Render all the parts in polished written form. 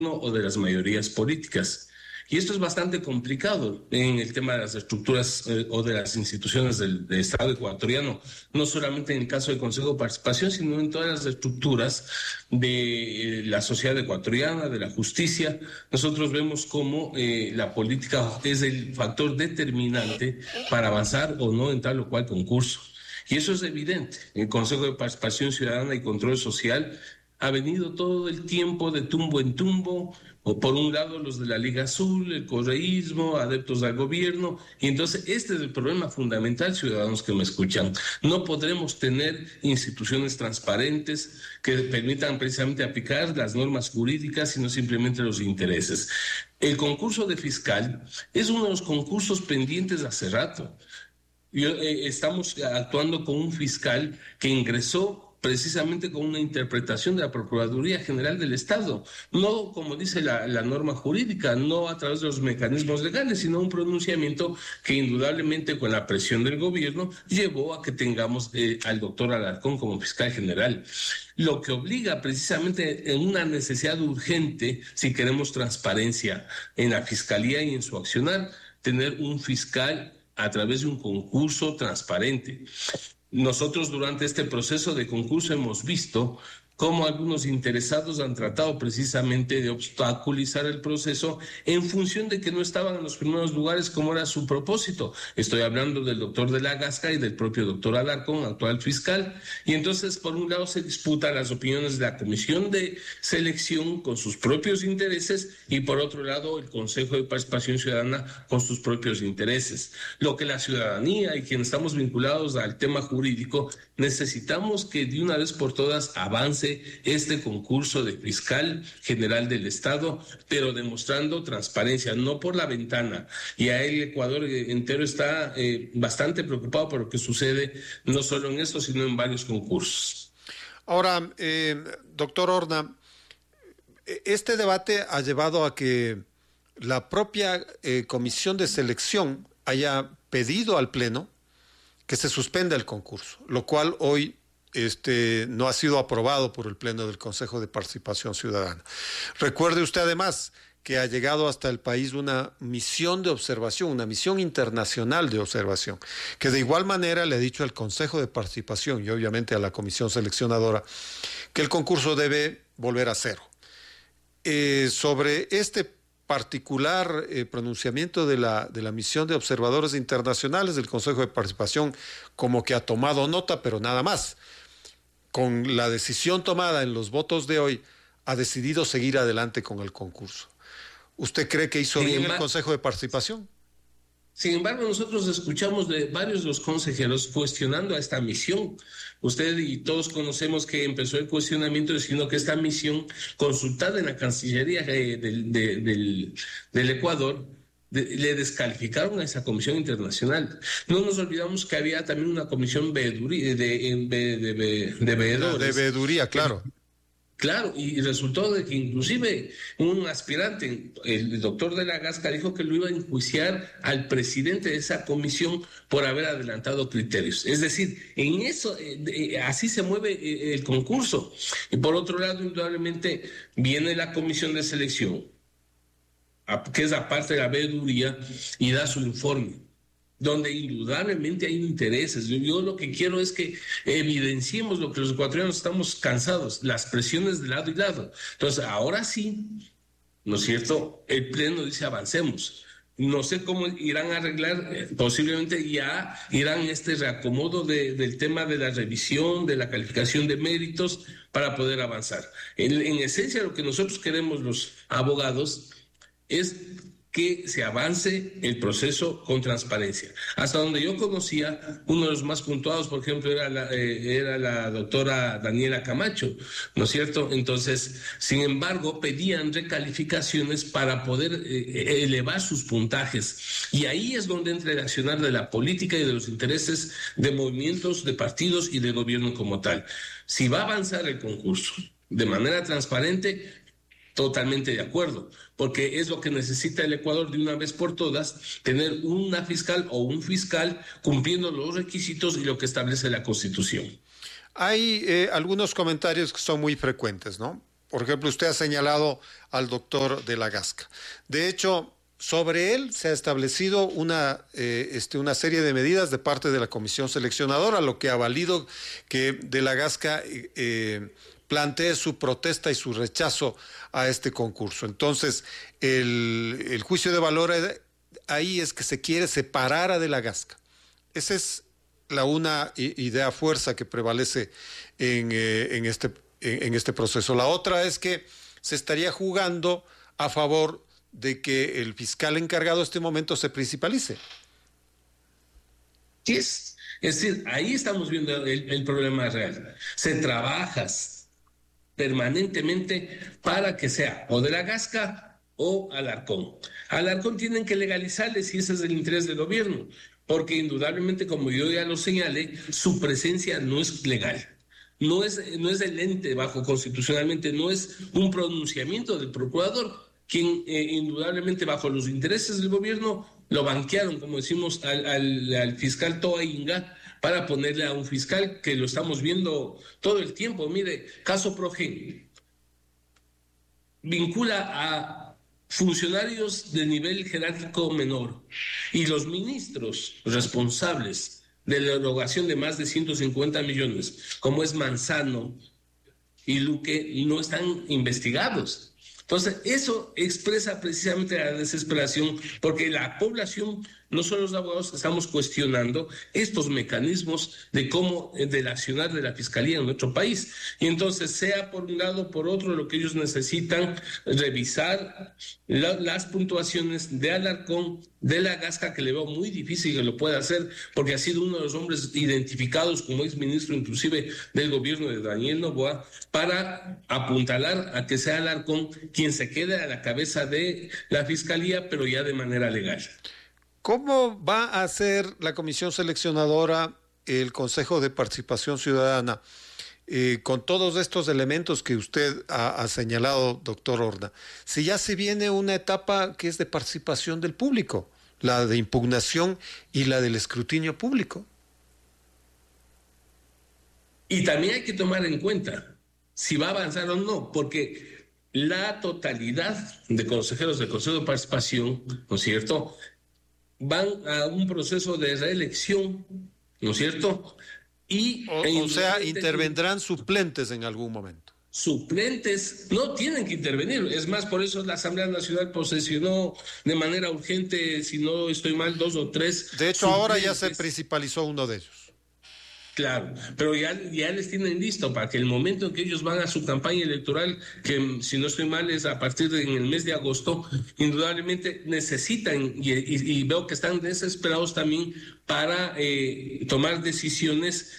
o de las mayorías políticas. Y esto es bastante complicado en el tema de las estructuras o de las instituciones del Estado ecuatoriano, no solamente en el caso del Consejo de Participación, sino en todas las estructuras de la sociedad ecuatoriana, de la justicia. Nosotros vemos cómo la política es el factor determinante para avanzar o no en tal o cual concurso. Y eso es evidente. El Consejo de Participación Ciudadana y Control Social ha venido todo el tiempo de tumbo en tumbo, o por un lado los de la Liga Azul, el correísmo, adeptos al gobierno, y entonces este es el problema fundamental, ciudadanos que me escuchan. No podremos tener instituciones transparentes que permitan precisamente aplicar las normas jurídicas, sino simplemente los intereses. El concurso de fiscal es uno de los concursos pendientes hace rato. Estamos actuando con un fiscal que ingresó precisamente con una interpretación de la Procuraduría General del Estado, no como dice la norma jurídica, no a través de los mecanismos legales, sino un pronunciamiento que indudablemente con la presión del gobierno llevó a que tengamos al doctor Alarcón como fiscal general, lo que obliga precisamente en una necesidad urgente, si queremos transparencia en la Fiscalía y en su accionar, tener un fiscal a través de un concurso transparente. Nosotros durante este proceso de concurso hemos visto cómo algunos interesados han tratado precisamente de obstaculizar el proceso en función de que no estaban en los primeros lugares como era su propósito. Estoy hablando del doctor de la Gasca y del propio doctor Alarcón, actual fiscal, y entonces por un lado se disputan las opiniones de la comisión de selección con sus propios intereses y por otro lado el Consejo de Participación Ciudadana con sus propios intereses. Lo que la ciudadanía y quienes estamos vinculados al tema jurídico necesitamos que de una vez por todas avance este concurso de fiscal general del Estado, pero demostrando transparencia, no por la ventana. Y ahí el Ecuador entero está bastante preocupado por lo que sucede, no solo en esto, sino en varios concursos. Ahora, doctor Horna, este debate ha llevado a que la propia comisión de selección haya pedido al Pleno que se suspenda el concurso, lo cual hoy no ha sido aprobado por el Pleno del Consejo de Participación Ciudadana. Recuerde usted además que ha llegado hasta el país una misión de observación, una misión internacional de observación, que de igual manera le ha dicho al Consejo de Participación y obviamente a la Comisión Seleccionadora que el concurso debe volver a cero. Sobre este particular pronunciamiento de la misión de observadores internacionales del Consejo de Participación, como que ha tomado nota, pero nada más. Con la decisión tomada en los votos de hoy, ha decidido seguir adelante con el concurso. ¿Usted cree que hizo bien el Consejo de Participación? Sin embargo, nosotros escuchamos de varios de los consejeros cuestionando a esta misión. Usted y todos conocemos que empezó el cuestionamiento diciendo que esta misión consultada en la Cancillería del Ecuador le descalificaron a esa comisión internacional. No nos olvidamos que había también una comisión de veedores. De veeduría, claro. Claro, y resultó de que inclusive un aspirante, el doctor de la Gasca, dijo que lo iba a enjuiciar al presidente de esa comisión por haber adelantado criterios. Es decir, en eso, así se mueve el concurso. Y por otro lado, indudablemente, viene la comisión de selección, que es aparte de la veeduría, y da su informe, donde indudablemente hay intereses. Yo lo que quiero es que evidenciemos lo que los ecuatorianos estamos cansados, las presiones de lado y lado. Entonces, ahora sí, ¿no es cierto? El Pleno dice avancemos. No sé cómo irán a arreglar, posiblemente ya irán reacomodo del tema de la revisión, de la calificación de méritos para poder avanzar. En esencia, lo que nosotros queremos los abogados es que se avance el proceso con transparencia. Hasta donde yo conocía, uno de los más puntuados, por ejemplo, era la doctora Daniela Camacho, ¿no es cierto? Entonces, sin embargo, pedían recalificaciones para poder elevar sus puntajes. Y ahí es donde entra el accionar de la política y de los intereses de movimientos, de partidos y de gobierno como tal. Si va a avanzar el concurso de manera transparente, totalmente de acuerdo, porque es lo que necesita el Ecuador de una vez por todas, tener una fiscal o un fiscal cumpliendo los requisitos y lo que establece la Constitución. Hay algunos comentarios que son muy frecuentes, ¿no? por ejemplo, usted ha señalado al doctor de la Gasca. De hecho, sobre él se ha establecido una serie de medidas de parte de la comisión seleccionadora, lo que ha valido que de la Gasca plantee su protesta y su rechazo a este concurso. Entonces, el juicio de valor ahí es que se quiere separar a de la Gasca. Esa es una idea fuerza que prevalece en este proceso. La otra es que se estaría jugando a favor de que el fiscal encargado en este momento se principalice. Sí, es decir, ahí estamos viendo el problema real. Se trabaja permanentemente para que sea o de la Gasca o Alarcón. Alarcón tienen que legalizarle si ese es el interés del gobierno, porque indudablemente, como yo ya lo señalé, su presencia no es legal. No es el ente bajo constitucionalmente, no es un pronunciamiento del procurador, quien indudablemente bajo los intereses del gobierno lo banquearon, como decimos, al fiscal Toa Inga para ponerle a un fiscal que lo estamos viendo todo el tiempo. Mire, caso Progen vincula a funcionarios de nivel jerárquico menor y los ministros responsables de la erogación de más de 150 millones, como es Manzano y Luque, no están investigados. Entonces, eso expresa precisamente la desesperación, porque la población, no solo los abogados, estamos cuestionando estos mecanismos de cómo del accionar de la Fiscalía en nuestro país. Y entonces, sea por un lado o por otro, lo que ellos necesitan revisar las puntuaciones de Alarcón, de la Gasca, que le veo muy difícil que lo pueda hacer, porque ha sido uno de los hombres identificados como exministro inclusive del gobierno de Daniel Noboa, para apuntalar a que sea Alarcón quien se quede a la cabeza de la Fiscalía, pero ya de manera legal. ¿Cómo va a hacer la comisión seleccionadora, el Consejo de Participación Ciudadana, con todos estos elementos que usted ha señalado, doctor Horna? Si ya se viene una etapa que es de participación del público, la de impugnación y la del escrutinio público. Y también hay que tomar en cuenta si va a avanzar o no, porque la totalidad de consejeros del Consejo de Participación, ¿no es cierto?, van a un proceso de reelección, ¿no es cierto? O sea, intervendrán suplentes en algún momento. Suplentes no tienen que intervenir. Es más, por eso la Asamblea Nacional posesionó de manera urgente, si no estoy mal, 2 o 3. De hecho, ahora ya se principalizó uno de ellos. Claro, pero ya les tienen listo para que el momento en que ellos van a su campaña electoral, que si no estoy mal es a partir en el mes de agosto, indudablemente necesitan y veo que están desesperados también para tomar decisiones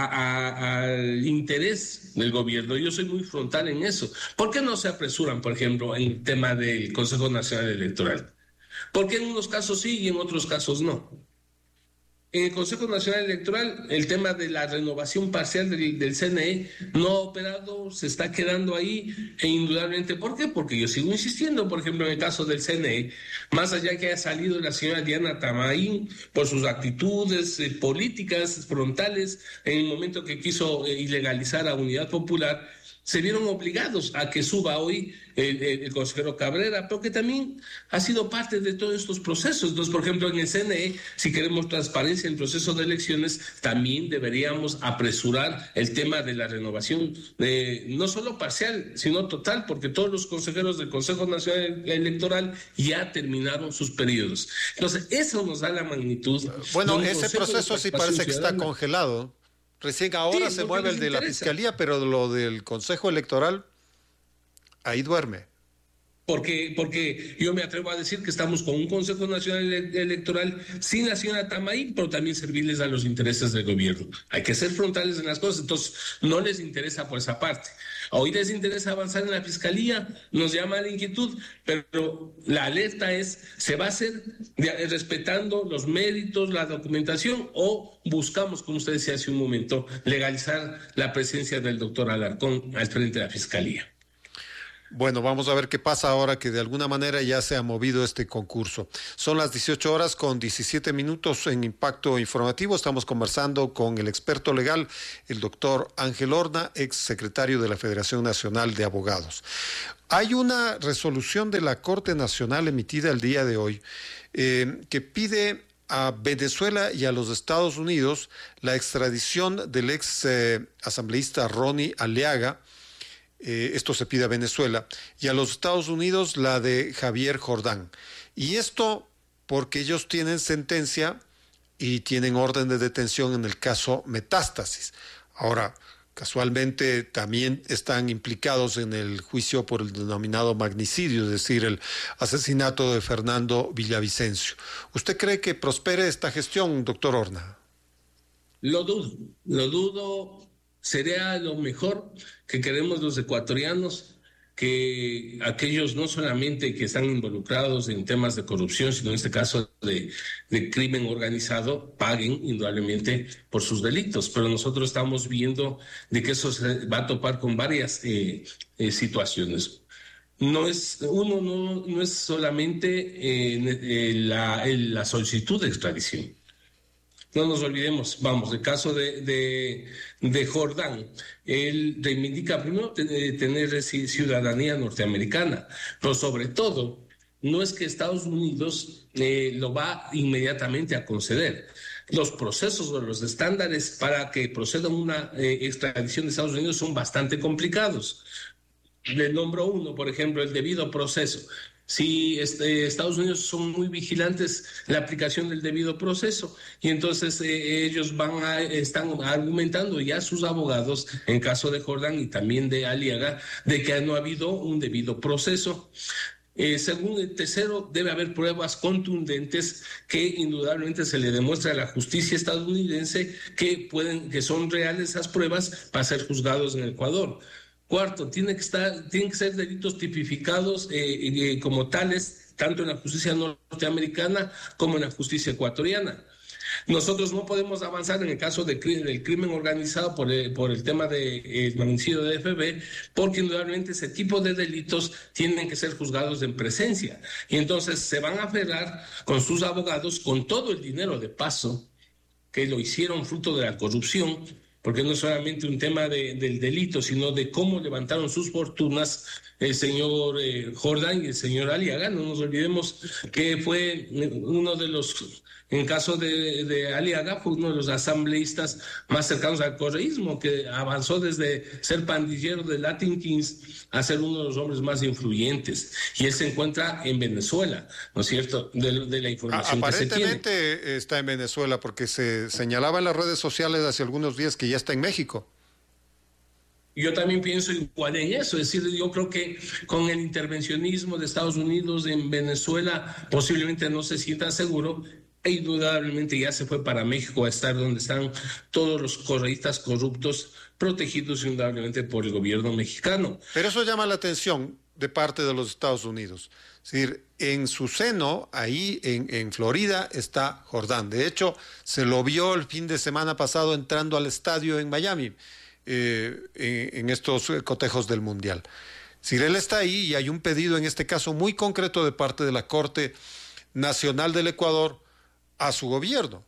al interés del gobierno. Yo soy muy frontal en eso. ¿Por qué no se apresuran, por ejemplo, en el tema del Consejo Nacional Electoral? ¿Por qué en unos casos sí y en otros casos no? En el Consejo Nacional Electoral, el tema de la renovación parcial del CNE no ha operado, se está quedando ahí, e indudablemente, ¿por qué? Porque yo sigo insistiendo, por ejemplo, en el caso del CNE, más allá que haya salido la señora Diana Tamaín por sus actitudes políticas frontales en el momento que quiso ilegalizar a Unidad Popular, se vieron obligados a que suba hoy el consejero Cabrera, pero que también ha sido parte de todos estos procesos. Entonces, por ejemplo, en el CNE, si queremos transparencia en el proceso de elecciones, también deberíamos apresurar el tema de la renovación, no solo parcial, sino total, porque todos los consejeros del Consejo Nacional Electoral ya terminaron sus periodos. Entonces, eso nos da la magnitud. Bueno, ese proceso sí parece que está congelado. Recién ahora se mueve el de la Fiscalía, pero lo del Consejo Electoral, ahí duerme. Porque yo me atrevo a decir que estamos con un Consejo Nacional Electoral sin la señora Tamaín, pero también servirles a los intereses del gobierno. Hay que ser frontales en las cosas, entonces no les interesa por esa parte. Hoy les interesa avanzar en la Fiscalía, nos llama la inquietud, pero la alerta es, ¿se va a hacer respetando los méritos, la documentación, o buscamos, como usted decía hace un momento, legalizar la presencia del doctor Alarcón al frente de la Fiscalía? Bueno, vamos a ver qué pasa ahora que de alguna manera ya se ha movido este concurso. Son las 18 horas con 17 minutos en Impacto Informativo. Estamos conversando con el experto legal, el doctor Ángel Horna, ex secretario de la Federación Nacional de Abogados. Hay una resolución de la Corte Nacional emitida el día de hoy que pide a Venezuela y a los Estados Unidos la extradición del ex asambleísta Ronnie Aliaga. Esto se pide a Venezuela, y a los Estados Unidos la de Javier Jordán. Y esto porque ellos tienen sentencia y tienen orden de detención en el caso Metástasis. Ahora, casualmente también están implicados en el juicio por el denominado magnicidio, es decir, el asesinato de Fernando Villavicencio. ¿Usted cree que prospere esta gestión, doctor Horna? Lo dudo. Sería lo mejor que queremos los ecuatorianos, que aquellos no solamente que están involucrados en temas de corrupción, sino en este caso de crimen organizado, paguen indudablemente por sus delitos. Pero nosotros estamos viendo de que eso se va a topar con varias situaciones. No es solamente la solicitud de extradición. No nos olvidemos, vamos, el caso de Jordán. Él reivindica primero tener ciudadanía norteamericana, pero sobre todo, no es que Estados Unidos lo va inmediatamente a conceder. Los procesos o los estándares para que proceda una extradición de Estados Unidos son bastante complicados. Le nombro uno, por ejemplo, el debido proceso. Si Estados Unidos son muy vigilantes la aplicación del debido proceso, y entonces ellos están argumentando ya sus abogados, en caso de Jordán y también de Aliaga, de que no ha habido un debido proceso. Según el tercero, debe haber pruebas contundentes que indudablemente se le demuestre a la justicia estadounidense que son reales esas pruebas para ser juzgados en Ecuador. Cuarto, tienen que ser delitos tipificados como tales, tanto en la justicia norteamericana como en la justicia ecuatoriana. Nosotros no podemos avanzar en el caso del crimen organizado por el tema del magnicidio de FB, porque indudablemente ese tipo de delitos tienen que ser juzgados en presencia. Y entonces se van a aferrar con sus abogados, con todo el dinero de paso que lo hicieron fruto de la corrupción, porque no es solamente un tema del delito, sino de cómo levantaron sus fortunas el señor Jordán y el señor Aliaga. No nos olvidemos que fue uno de los, en caso de Aliaga, fue uno de los asambleístas más cercanos al correísmo, que avanzó desde ser pandillero de Latin Kings a ser uno de los hombres más influyentes. Y él se encuentra en Venezuela, ¿no es cierto?, de la información que se tiene. Aparentemente está en Venezuela, porque se señalaba en las redes sociales hace algunos días que ya está en México. Yo también pienso igual en eso, es decir, yo creo que con el intervencionismo de Estados Unidos en Venezuela posiblemente no se sienta seguro, e indudablemente ya se fue para México a estar donde están todos los correístas corruptos, protegidos indudablemente por el gobierno mexicano. Pero eso llama la atención de parte de los Estados Unidos. Es decir, en su seno, ahí en Florida, está Jordán. De hecho, se lo vio el fin de semana pasado entrando al estadio en Miami, en estos cotejos del Mundial. Si él está ahí, y hay un pedido en este caso muy concreto de parte de la Corte Nacional del Ecuador a su gobierno.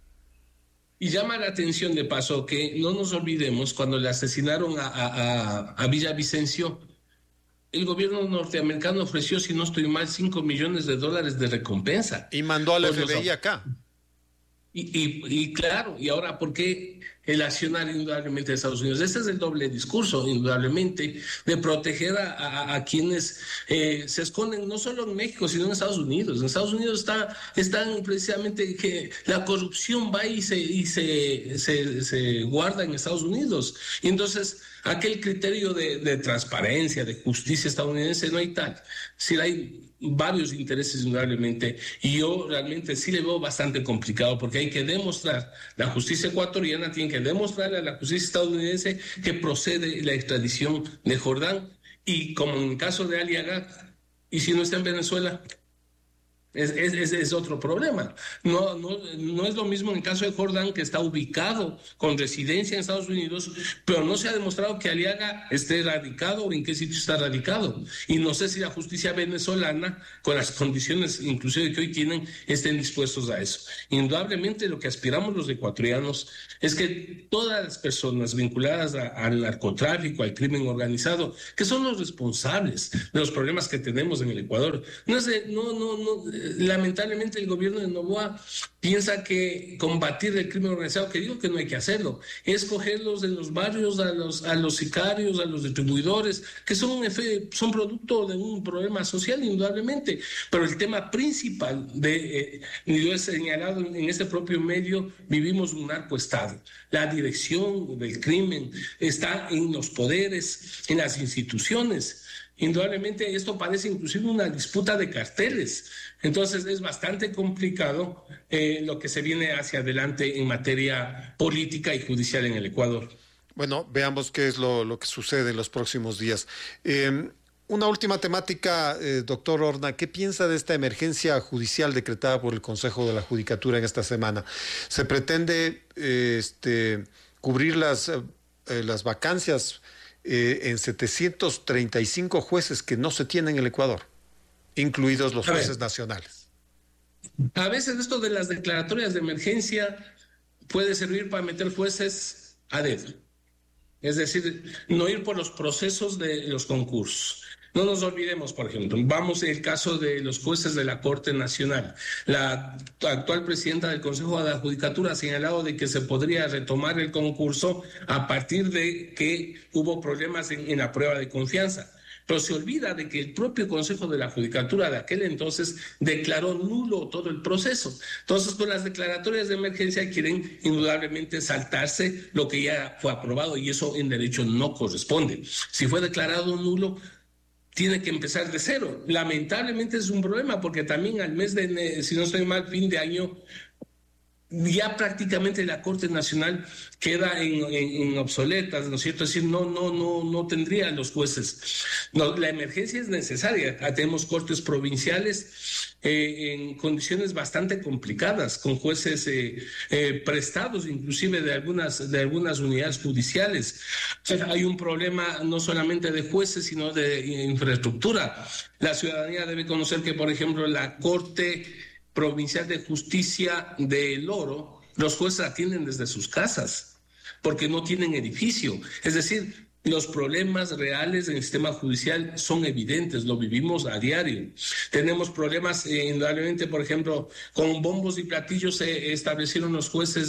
Y llama la atención de paso que no nos olvidemos, cuando le asesinaron a Villavicencio, el gobierno norteamericano ofreció, si no estoy mal, $5 millones de recompensa. Y mandó al FBI acá. Y claro, y ahora, ¿por qué el accionar indudablemente de Estados Unidos? Este es el doble discurso, indudablemente, de proteger a quienes se esconden no solo en México, sino en Estados Unidos. En Estados Unidos están precisamente que la corrupción va y se guarda en Estados Unidos. Y entonces, aquel criterio de transparencia, de justicia estadounidense, no hay tal. Sí hay varios intereses indudablemente, y yo realmente sí le veo bastante complicado, porque hay que demostrar, la justicia ecuatoriana tiene que demostrarle a la justicia estadounidense que procede la extradición de Jordán, y como en el caso de Aliaga, y si no está en Venezuela. Es otro problema. No es lo mismo en el caso de Jordán, que está ubicado con residencia en Estados Unidos, pero no se ha demostrado que Aliaga esté radicado o en qué sitio está radicado. Y no sé si la justicia venezolana, con las condiciones inclusive que hoy tienen, estén dispuestos a eso. Indudablemente lo que aspiramos los ecuatorianos es que todas las personas vinculadas al narcotráfico, al crimen organizado, que son los responsables de los problemas que tenemos en el Ecuador, lamentablemente el gobierno de Noboa piensa que combatir el crimen organizado, que digo que no hay que hacerlo, es cogerlos de los barrios a los sicarios, a los distribuidores, que son producto de un problema social indudablemente, pero el tema principal yo he señalado en este propio medio, vivimos un narcoestado. La dirección del crimen está en los poderes, en las instituciones. Indudablemente esto parece inclusive una disputa de carteles. Entonces es bastante complicado lo que se viene hacia adelante en materia política y judicial en el Ecuador. Bueno, veamos qué es lo que sucede en los próximos días. Una última temática, doctor Horna, ¿qué piensa de esta emergencia judicial decretada por el Consejo de la Judicatura en esta semana? Se pretende cubrir las vacancias en 735 jueces que no se tienen en el Ecuador, incluidos los jueces nacionales. A veces esto de las declaratorias de emergencia puede servir para meter jueces a dedo. Es decir, no ir por los procesos de los concursos. No nos olvidemos, por ejemplo, vamos al caso de los jueces de la Corte Nacional. La actual presidenta del Consejo de la Judicatura ha señalado de que se podría retomar el concurso a partir de que hubo problemas en la prueba de confianza. Pero se olvida de que el propio Consejo de la Judicatura de aquel entonces declaró nulo todo el proceso. Entonces, con las declaratorias de emergencia quieren indudablemente saltarse lo que ya fue aprobado, y eso en derecho no corresponde. Si fue declarado nulo, tiene que empezar de cero. Lamentablemente es un problema, porque también al mes de, si no estoy mal, fin de año, ya prácticamente la Corte Nacional queda en obsoletas, ¿no es cierto? Es decir, no tendrían los jueces. No, la emergencia es necesaria. Tenemos cortes provinciales en condiciones bastante complicadas, con jueces prestados inclusive de algunas unidades judiciales. O sea, hay un problema no solamente de jueces, sino de infraestructura. La ciudadanía debe conocer que, por ejemplo, la Corte Provincial de Justicia de El Oro, los jueces atienden desde sus casas porque no tienen edificio. Es decir, los problemas reales del sistema judicial son evidentes, lo vivimos a diario. Tenemos problemas, indudablemente, por ejemplo, con bombos y platillos se establecieron los jueces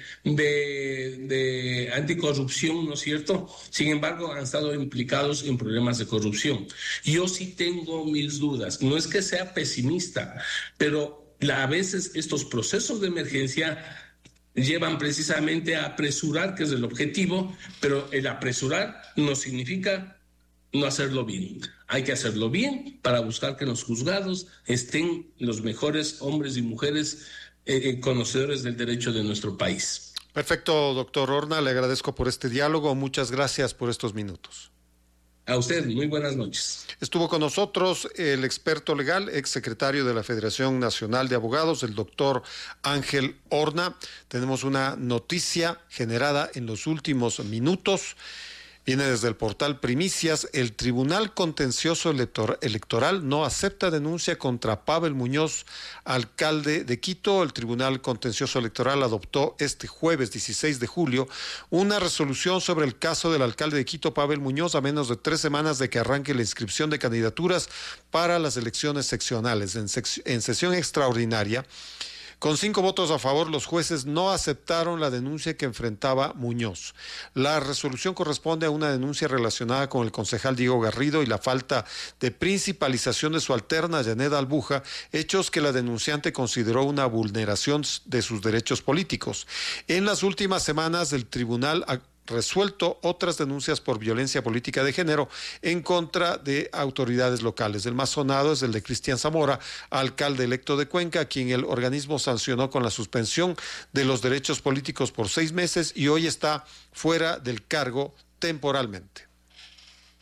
de anticorrupción, ¿no es cierto? Sin embargo, han estado implicados en problemas de corrupción. Yo sí tengo mis dudas, no es que sea pesimista, pero a veces estos procesos de emergencia llevan precisamente a apresurar, que es el objetivo, pero el apresurar no significa no hacerlo bien. Hay que hacerlo bien para buscar que en los juzgados estén los mejores hombres y mujeres conocedores del derecho de nuestro país. Perfecto, doctor Horna, le agradezco por este diálogo. Muchas gracias por estos minutos. A usted, muy buenas noches. Estuvo con nosotros el experto legal, exsecretario de la Federación Nacional de Abogados, el doctor Ángel Horna. Tenemos una noticia generada en los últimos minutos. Viene desde el portal Primicias. El Tribunal Contencioso Electoral no acepta denuncia contra Pavel Muñoz, alcalde de Quito. El Tribunal Contencioso Electoral adoptó este jueves 16 de julio una resolución sobre el caso del alcalde de Quito, Pavel Muñoz, a menos de 3 semanas de que arranque la inscripción de candidaturas para las elecciones seccionales. En sesión extraordinaria, con 5 votos a favor, los jueces no aceptaron la denuncia que enfrentaba Muñoz. La resolución corresponde a una denuncia relacionada con el concejal Diego Garrido y la falta de principalización de su alterna, Yanet Albuja, hechos que la denunciante consideró una vulneración de sus derechos políticos. En las últimas semanas, el tribunal resuelto otras denuncias por violencia política de género en contra de autoridades locales. El más sonado es el de Cristian Zamora, alcalde electo de Cuenca, a quien el organismo sancionó con la suspensión de los derechos políticos por 6 meses y hoy está fuera del cargo temporalmente.